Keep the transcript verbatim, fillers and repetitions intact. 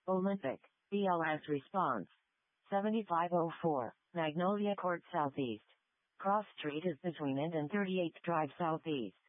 Olympic, B L S response. seventy-five oh four, Magnolia Court Southeast. Cross Street is between it and thirty-eighth Drive Southeast.